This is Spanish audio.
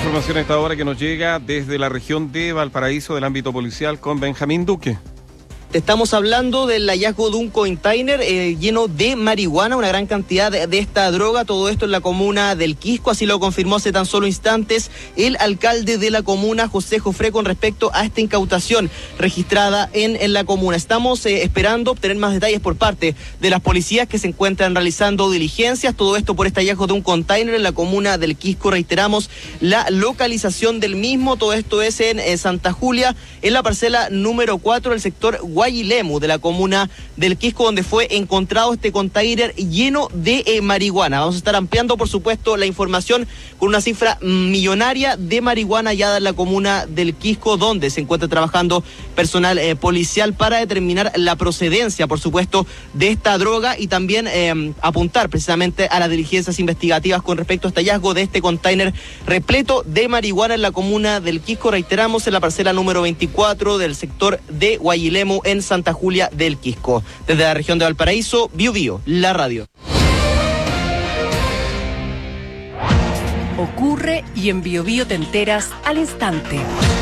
información a esta hora que nos llega desde la región de Valparaíso del ámbito policial con Benjamín Duque. Estamos hablando del hallazgo de un container lleno de marihuana, una gran cantidad de esta droga, todo esto en la comuna del Quisco, así lo confirmó hace tan solo instantes el alcalde de la comuna, José Jofré, con respecto a esta incautación registrada en la comuna. Estamos esperando obtener más detalles por parte de las policías que se encuentran realizando diligencias, todo esto por este hallazgo de un container en la comuna del Quisco. Reiteramos la localización del mismo, todo esto es en Santa Julia, en la parcela número 4 del sector Guayilemu de la comuna del Quisco, donde fue encontrado este container lleno de marihuana. Vamos a estar ampliando, por supuesto, la información con una cifra millonaria de marihuana hallada en la comuna del Quisco, donde se encuentra trabajando personal policial para determinar la procedencia, por supuesto, de esta droga y también apuntar precisamente a las diligencias investigativas con respecto a este hallazgo de este container repleto de marihuana en la comuna del Quisco. Reiteramos, en la parcela número 24 del sector de Guayilemu en Santa Julia del Quisco. Desde la región de Valparaíso, Bio Bio, la radio. Ocurre y en Bio Bio te enteras al instante.